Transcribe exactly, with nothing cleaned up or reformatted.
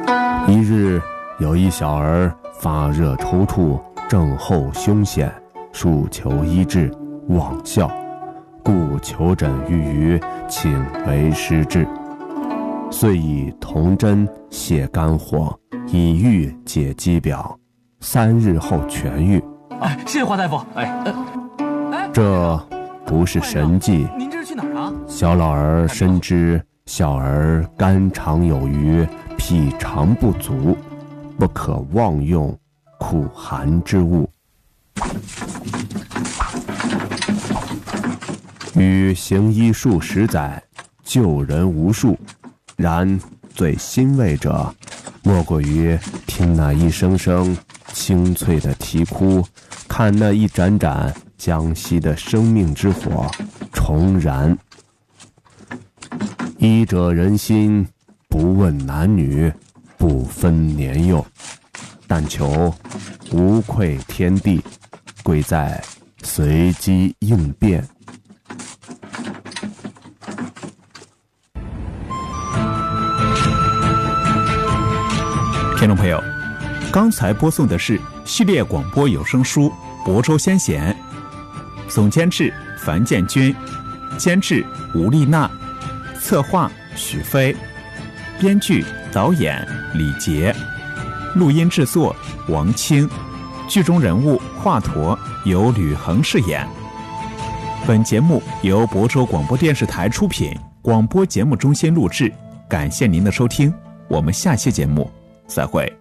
一日，有一小儿发热抽搐，症候凶险，诉求医治，望效，故求诊御余，请为师治。遂以铜针泻肝火，以玉解肌表，三日后痊愈。 哎，谢谢华大夫。哎， 呃、这不是神迹。 您这是去哪儿啊？ 小老儿深知小儿肝肠有余，脾肠不足，不可妄用苦寒之物。与行医数十载，救人无数，然最欣慰者，莫过于听那一声声清脆的啼哭，看那一盏盏将熄的生命之火重燃。医者仁心，不问男女，不分年幼，但求无愧天地，贵在随机应变。 听众朋友，刚才播送的是系列广播有声书《亳州先贤》，总监制樊建军，监制吴丽娜，策划许飞，编剧导演李杰，录音制作王清，剧中人物华佗由吕恒饰演。本节目由亳州广播电视台出品，广播节目中心录制，感谢您的收听，我们下期节目再会。